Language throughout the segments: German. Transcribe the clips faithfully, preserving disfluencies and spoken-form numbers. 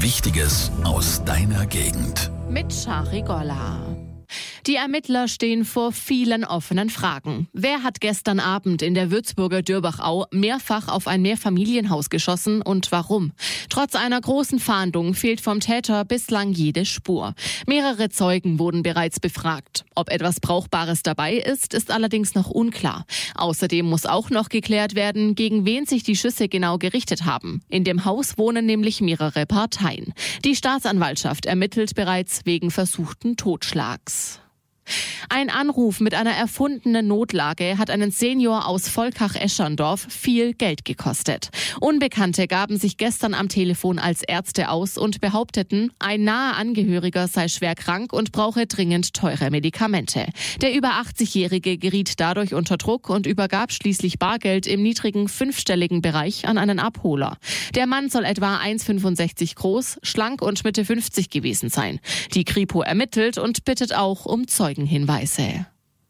Wichtiges aus deiner Gegend. Mit Shari Golla. Die Ermittler stehen vor vielen offenen Fragen. Wer hat gestern Abend in der Würzburger Dürbachau mehrfach auf ein Mehrfamilienhaus geschossen und warum? Trotz einer großen Fahndung fehlt vom Täter bislang jede Spur. Mehrere Zeugen wurden bereits befragt. Ob etwas Brauchbares dabei ist, ist allerdings noch unklar. Außerdem muss auch noch geklärt werden, gegen wen sich die Schüsse genau gerichtet haben. In dem Haus wohnen nämlich mehrere Parteien. Die Staatsanwaltschaft ermittelt bereits wegen versuchten Totschlags. Ein Anruf mit einer erfundenen Notlage hat einen Senior aus Volkach-Escherndorf viel Geld gekostet. Unbekannte gaben sich gestern am Telefon als Ärzte aus und behaupteten, ein naher Angehöriger sei schwer krank und brauche dringend teure Medikamente. Der über achtzigjährige geriet dadurch unter Druck und übergab schließlich Bargeld im niedrigen fünfstelligen Bereich an einen Abholer. Der Mann soll etwa eins Komma fünfundsechzig groß, schlank und Mitte fünfzig gewesen sein. Die Kripo ermittelt und bittet auch um Zeugen. Hinweise.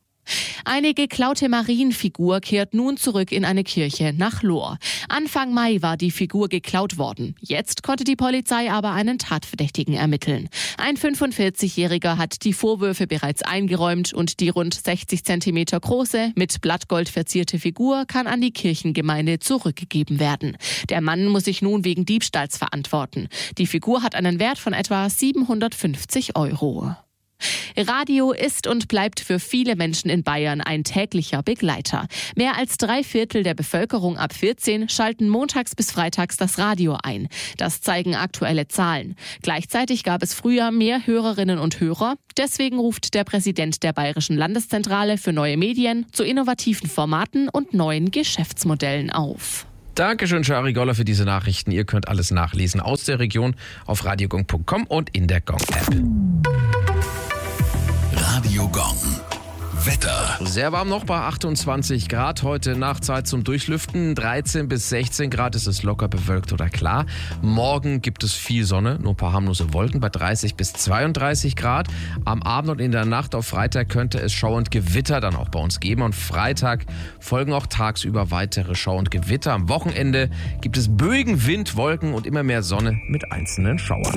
Eine geklaute Marienfigur kehrt nun zurück in eine Kirche nach Lohr. Anfang Mai war die Figur geklaut worden. Jetzt konnte die Polizei aber einen Tatverdächtigen ermitteln. Ein fünfundvierzigjähriger hat die Vorwürfe bereits eingeräumt und die rund sechzig Zentimeter große, mit Blattgold verzierte Figur kann an die Kirchengemeinde zurückgegeben werden. Der Mann muss sich nun wegen Diebstahls verantworten. Die Figur hat einen Wert von etwa siebenhundertfünfzig Euro. Radio ist und bleibt für viele Menschen in Bayern ein täglicher Begleiter. Mehr als drei Viertel der Bevölkerung ab vierzehn schalten montags bis freitags das Radio ein. Das zeigen aktuelle Zahlen. Gleichzeitig gab es früher mehr Hörerinnen und Hörer. Deswegen ruft der Präsident der Bayerischen Landeszentrale für neue Medien zu innovativen Formaten und neuen Geschäftsmodellen auf. Dankeschön, Shari Golla, für diese Nachrichten. Ihr könnt alles nachlesen aus der Region auf radiogong punkt com und in der Gong-App. Radio Gong. Wetter. Sehr warm noch bei achtundzwanzig Grad. Heute Nacht Zeit zum Durchlüften. dreizehn bis sechzehn Grad ist es locker bewölkt oder klar. Morgen gibt es viel Sonne, nur ein paar harmlose Wolken bei dreißig bis zweiunddreißig Grad. Am Abend und in der Nacht auf Freitag könnte es Schau und Gewitter dann auch bei uns geben. Und Freitag folgen auch tagsüber weitere Schau und Gewitter. Am Wochenende gibt es böigen Wind, Wolken und immer mehr Sonne mit einzelnen Schauern.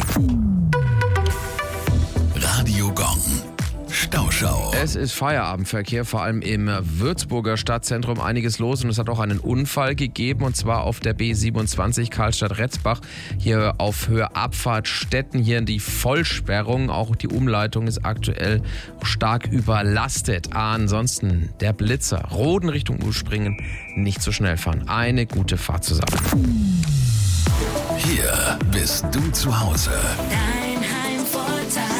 Radio Gong. Stauschau. Es ist Feierabendverkehr, vor allem im Würzburger Stadtzentrum einiges los und es hat auch einen Unfall gegeben und zwar auf der B siebenundzwanzig Karlstadt-Retzbach, hier auf Höhe Abfahrt Stetten, hier in die Vollsperrung, auch die Umleitung ist aktuell stark überlastet. Ansonsten der Blitzer, Roden Richtung U-Springen, nicht so schnell fahren, eine gute Fahrt zusammen. Hier bist du zu Hause. Dein Heimvorteil.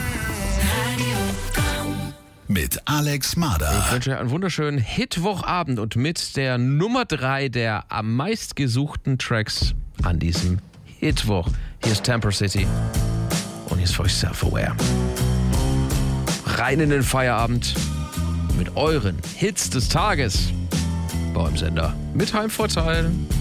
Mit Alex Mader. Ich wünsche dir einen wunderschönen Hitwochabend und mit der Nummer drei der am meistgesuchten Tracks an diesem Hitwoch. Hier ist Temper City und hier ist für euch Self-Aware. Rein in den Feierabend mit euren Hits des Tages beim Sender mit Heimvorteil.